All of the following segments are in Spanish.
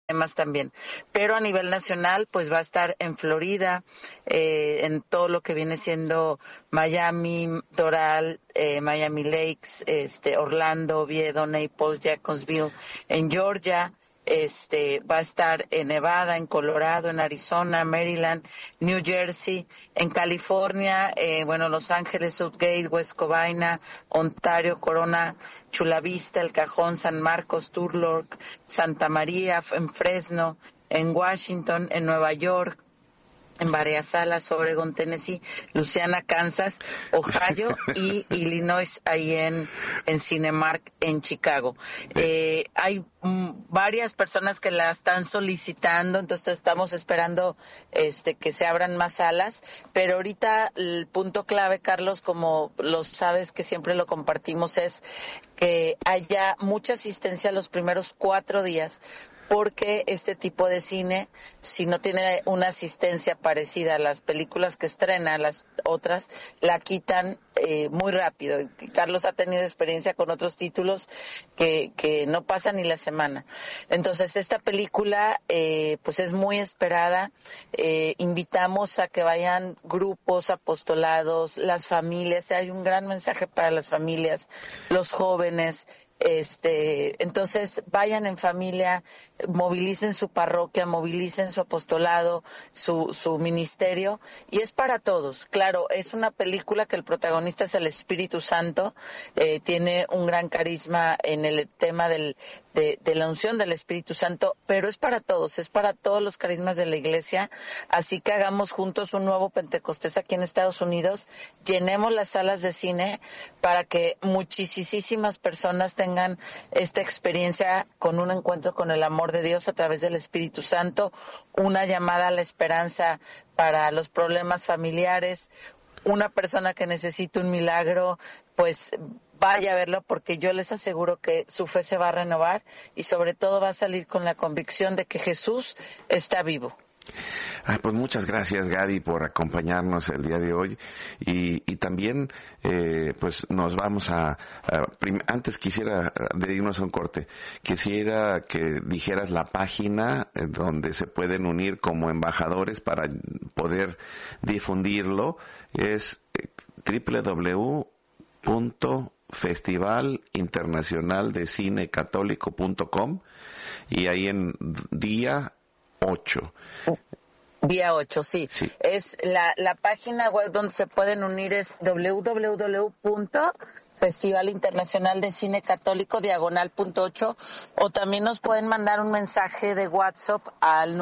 temas también. Pero a nivel nacional, pues va a estar en Florida, en todo lo que viene siendo Miami, Doral, Miami Lakes, Orlando, Oviedo, Naples, Jacksonville, en Georgia. Va a estar en Nevada, en Colorado, en Arizona, Maryland, New Jersey, en California, Los Ángeles, Southgate, West Covina, Ontario, Corona, Chula Vista, El Cajón, San Marcos, Turlock, Santa María, en Fresno, en Washington, en Nueva York, en Varias Salas, Oregon, Tennessee, Louisiana, Kansas, Ohio y Illinois, ahí en Cinemark, en Chicago. Hay varias personas que la están solicitando, entonces estamos esperando que se abran más salas, pero ahorita el punto clave, Carlos, como lo sabes que siempre lo compartimos, es que haya mucha asistencia los primeros 4 días, porque este tipo de cine, si no tiene una asistencia parecida a las películas que estrena, las otras, la quitan muy rápido. Y Carlos ha tenido experiencia con otros títulos que no pasan ni la semana. Entonces, esta película pues es muy esperada. Invitamos a que vayan grupos, apostolados, las familias. Hay un gran mensaje para las familias, los jóvenes. Entonces vayan en familia, movilicen su parroquia, movilicen su apostolado, su ministerio, y es para todos. Claro, es una película que el protagonista es el Espíritu Santo, tiene un gran carisma en el tema de la unción del Espíritu Santo, pero es para todos los carismas de la iglesia. Así que hagamos juntos un nuevo Pentecostés aquí en Estados Unidos, llenemos las salas de cine para que muchísimas personas tengan esta experiencia con un encuentro con el amor de Dios a través del Espíritu Santo, una llamada a la esperanza para los problemas familiares, una persona que necesita un milagro, pues vaya a verlo, porque yo les aseguro que su fe se va a renovar y sobre todo va a salir con la convicción de que Jesús está vivo. Pues muchas gracias, Gaby, por acompañarnos el día de hoy y también pues nos vamos antes quisiera de irnos a un corte, quisiera que dijeras la página donde se pueden unir como embajadores para poder difundirlo. Es www.festivalinternacionaldecinecatolico.com y ahí en día 8. Día 8, sí. Es la página web donde se pueden unir es www.festivalinternacionaldecinecatolico.8 o también nos pueden mandar un mensaje de WhatsApp al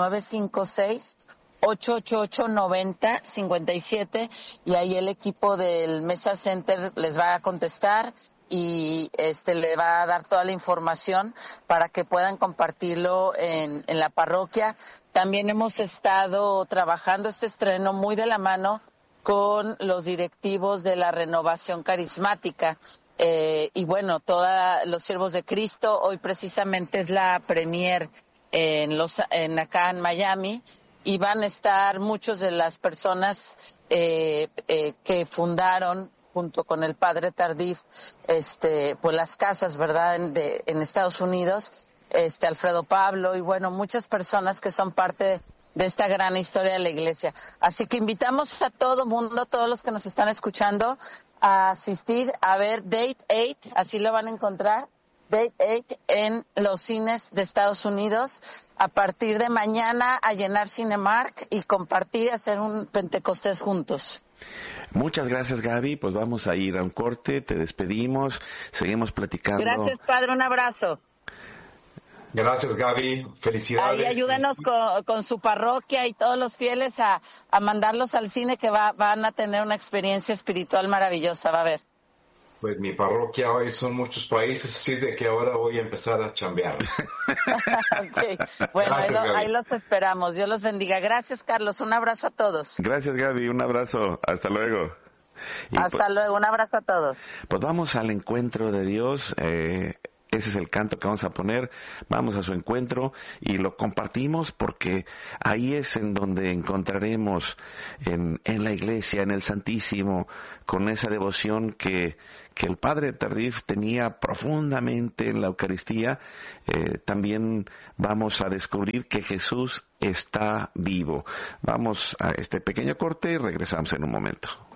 956-888-9057 y ahí el equipo del Mesa Center les va a contestar y le va a dar toda la información para que puedan compartirlo en la parroquia. También hemos estado trabajando este estreno muy de la mano con los directivos de la Renovación Carismática y todos los siervos de Cristo. Hoy precisamente es la premier acá en Miami y van a estar muchos de las personas que fundaron junto con el padre Tardif, pues las casas, ¿verdad?, en Estados Unidos, Alfredo Pablo y muchas personas que son parte de esta gran historia de la iglesia. Así que invitamos a todo mundo, todos los que nos están escuchando, a asistir a ver Date 8, así lo van a encontrar, Date 8 en los cines de Estados Unidos, a partir de mañana a llenar Cinemark y compartir, hacer un Pentecostés juntos. Muchas gracias, Gaby. Pues vamos a ir a un corte, te despedimos, seguimos platicando. Gracias, padre, un abrazo. Gracias, Gaby. Felicidades. Ahí ayúdenos con su parroquia y todos los fieles a mandarlos al cine, que van a tener una experiencia espiritual maravillosa, va a ver. Pues mi parroquia hoy son muchos países, así de que ahora voy a empezar a chambear. Okay. Bueno, ahí los esperamos. Dios los bendiga. Gracias, Carlos. Un abrazo a todos. Gracias, Gaby. Un abrazo. Hasta luego. Hasta luego. Un abrazo a todos. Pues vamos al encuentro de Dios. ese es el canto que vamos a poner. Vamos a su encuentro y lo compartimos, porque ahí es en donde encontraremos en la iglesia, en el Santísimo, con esa devoción que el Padre Tardif tenía profundamente en la Eucaristía. También vamos a descubrir que Jesús está vivo. Vamos a este pequeño corte y regresamos en un momento.